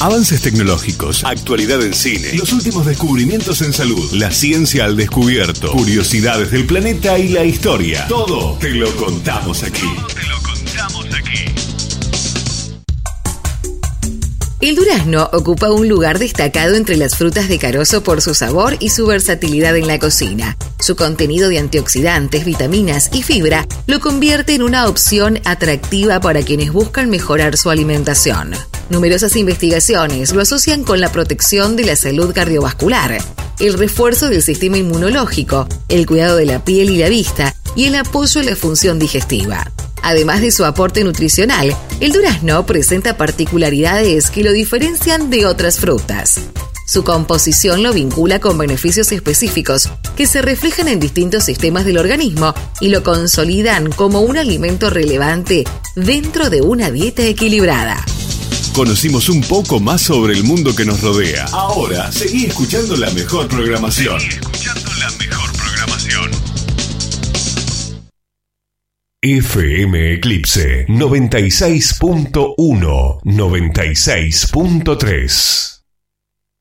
Avances tecnológicos, actualidad en cine, los últimos descubrimientos en salud, la ciencia al descubierto, curiosidades del planeta y la historia. Todo te lo contamos aquí. El durazno ocupa un lugar destacado entre las frutas de carozo por su sabor y su versatilidad en la cocina. Su contenido de antioxidantes, vitaminas y fibra lo convierte en una opción atractiva para quienes buscan mejorar su alimentación. Numerosas investigaciones lo asocian con la protección de la salud cardiovascular, el refuerzo del sistema inmunológico, el cuidado de la piel y la vista y el apoyo a la función digestiva. Además de su aporte nutricional, el durazno presenta particularidades que lo diferencian de otras frutas. Su composición lo vincula con beneficios específicos que se reflejan en distintos sistemas del organismo y lo consolidan como un alimento relevante dentro de una dieta equilibrada. Conocimos un poco más sobre el mundo que nos rodea. Ahora, seguí escuchando la mejor programación. FM Eclipse 96.1, 96.3.